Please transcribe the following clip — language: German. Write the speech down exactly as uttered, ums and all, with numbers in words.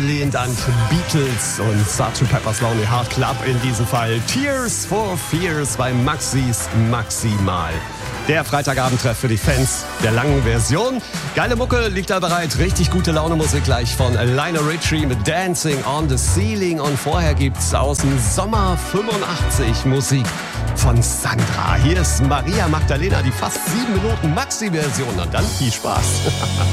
angelehnt an Beatles und sergeant Pepper's Lonely Heart Club in diesem Fall. Tears for Fears bei Maxis Maximal. Der Freitagabendtreff für die Fans der langen Version. Geile Mucke liegt da bereit. Richtig gute Laune-Musik gleich von Lionel Richie mit Dancing on the Ceiling. Und vorher gibt's aus dem Sommer fünfundachtzig Musik von Sandra. Hier ist Maria Magdalena, die fast sieben Minuten Maxi-Version. Und dann viel Spaß.